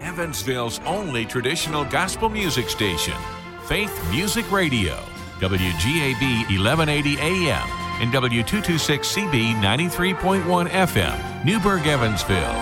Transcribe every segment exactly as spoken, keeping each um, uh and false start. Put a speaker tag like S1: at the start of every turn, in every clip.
S1: Evansville's only traditional gospel music station, Faith Music Radio, W G A B eleven eighty A M and W two twenty-six C B ninety-three point one F M, Newburgh, Evansville.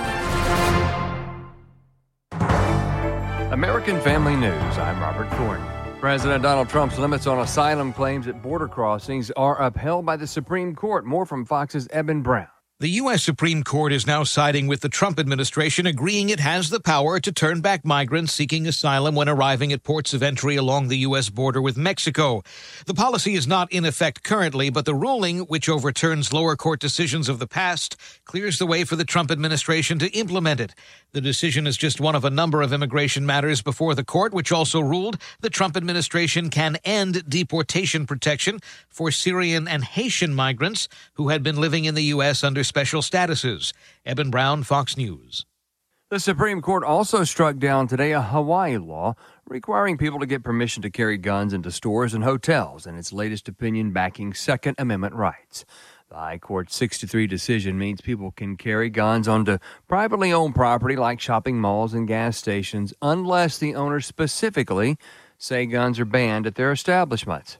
S2: American Family News, I'm Robert Thornton. President Donald Trump's limits on asylum claims at border crossings are upheld by the Supreme Court. More from Fox's Eben Brown.
S3: The U S. Supreme Court is now siding with the Trump administration, agreeing it has the power to turn back migrants seeking asylum when arriving at ports of entry along the U S border with Mexico. The policy is not in effect currently, but the ruling, which overturns lower court decisions of the past, clears the way for the Trump administration to implement it. The decision is just one of a number of immigration matters before the court, which also ruled the Trump administration can end deportation protection for Syrian and Haitian migrants who had been living in the U S under special statuses. Eben Brown, Fox News.
S2: The Supreme Court also struck down today a Hawaii law requiring people to get permission to carry guns into stores and hotels, in its latest opinion backing Second Amendment rights. The High Court's six to three decision means people can carry guns onto privately owned property like shopping malls and gas stations unless the owners specifically say guns are banned at their establishments.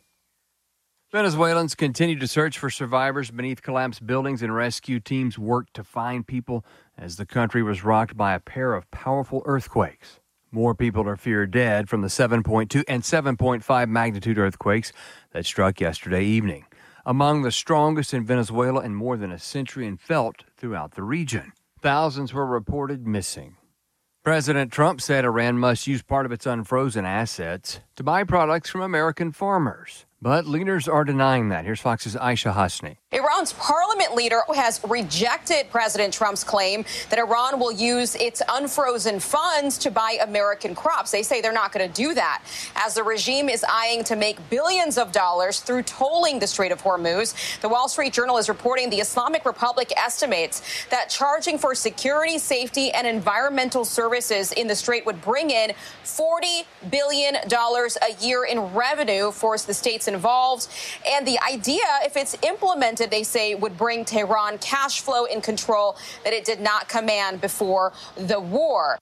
S2: Venezuelans continue to search for survivors beneath collapsed buildings, and rescue teams worked to find people as the country was rocked by a pair of powerful earthquakes. More people are feared dead from the seven point two and seven point five magnitude earthquakes that struck yesterday evening, among the strongest in Venezuela in more than a century and felt throughout the region. Thousands were reported missing. President Trump said Iran must use part of its unfrozen assets to buy products from American farmers. But leaders are denying that. Here's Fox's Aisha Hasni.
S4: Iran's parliament leader has rejected President Trump's claim that Iran will use its unfrozen funds to buy American crops. They say they're not going to do that, as the regime is eyeing to make billions of dollars through tolling the Strait of Hormuz. The Wall Street Journal is reporting the Islamic Republic estimates that charging for security, safety, and environmental services in the strait would bring in forty billion dollars a year in revenue for the states involved. And the idea, if it's implemented, they say, would bring Tehran cash flow and control that it did not command before the war.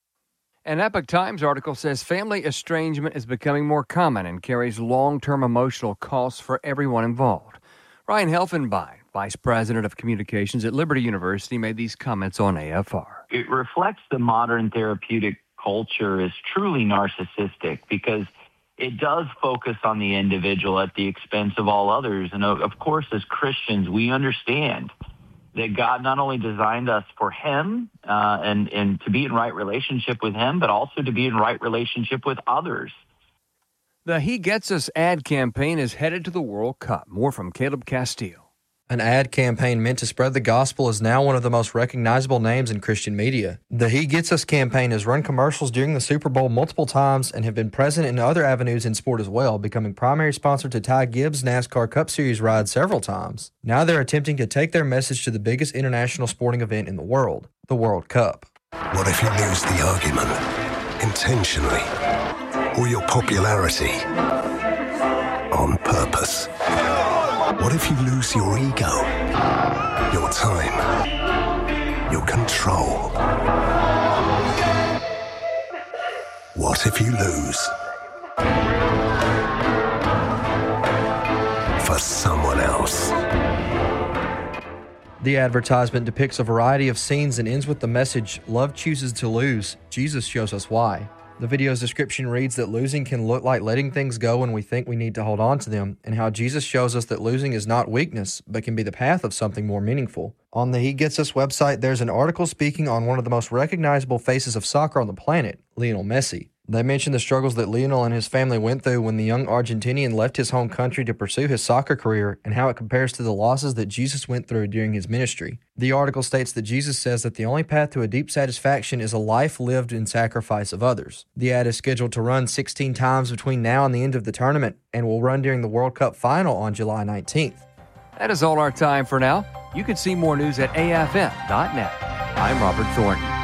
S2: An Epoch Times article says family estrangement is becoming more common and carries long-term emotional costs for everyone involved. Ryan Helfenbein, Vice President of Communications at Liberty University, made these comments on A F R.
S5: It reflects the modern therapeutic culture as truly narcissistic because it does focus on the individual at the expense of all others. And of course, as Christians, we understand that God not only designed us for him uh, and, and to be in right relationship with him, but also to be in right relationship with others.
S2: The He Gets Us ad campaign is headed to the World Cup. More from Caleb Castile.
S6: An ad campaign meant to spread the gospel is now one of the most recognizable names in Christian media. The He Gets Us campaign has run commercials during the Super Bowl multiple times and have been present in other avenues in sport as well, becoming primary sponsor to Ty Gibbs' NASCAR Cup Series ride several times. Now they're attempting to take their message to the biggest international sporting event in the world, the World Cup.
S7: What if you lose the argument intentionally, or your popularity on purpose? What if you lose your ego, your time, your control? What if you lose for someone else?
S6: The advertisement depicts a variety of scenes and ends with the message, "Love chooses to lose. Jesus shows us why." The video's description reads that losing can look like letting things go when we think we need to hold on to them, and how Jesus shows us that losing is not weakness, but can be the path of something more meaningful. On the He Gets Us website, there's an article speaking on one of the most recognizable faces of soccer on the planet, Lionel Messi. They mention the struggles that Lionel and his family went through when the young Argentinian left his home country to pursue his soccer career, and how it compares to the losses that Jesus went through during his ministry. The article states that Jesus says that the only path to a deep satisfaction is a life lived in sacrifice of others. The ad is scheduled to run sixteen times between now and the end of the tournament, and will run during the World Cup final on July nineteenth.
S2: That is all our time for now. You can see more news at A F M dot net. I'm Robert Thornton.